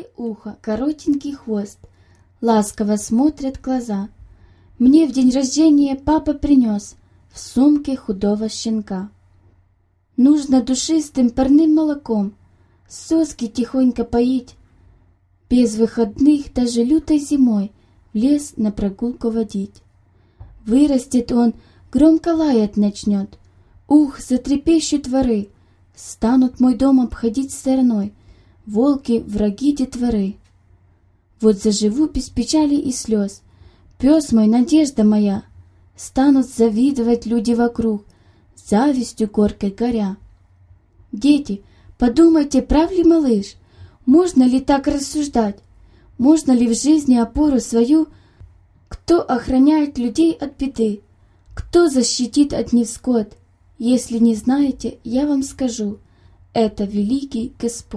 Длинное ухо, коротенький хвост, ласково смотрят глаза. Мне в день рождения папа принес в сумке худого щенка. Нужно душистым парным молоком соски тихонько поить, без выходных даже лютой зимой в лес на прогулку водить. Вырастет он, громко лаять начнет, ух, затрепещут воры, станут мой дом обходить стороной волки, враги детворы. Вот заживу без печали и слез, пес мой, надежда моя, станут завидовать люди вокруг, завистью горькой горя. Дети, подумайте, прав ли малыш? Можно ли так рассуждать? Можно ли в жизни опору свою? Кто охраняет людей от беды? Кто защитит от невзгод? Если не знаете, я вам скажу, это великий Господь.